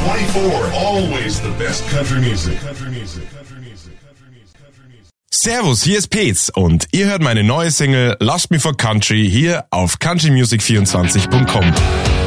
24, always the best country music. Servus, hier ist Petz und ihr hört meine neue Single Lost Me for Country hier auf countrymusic24.com.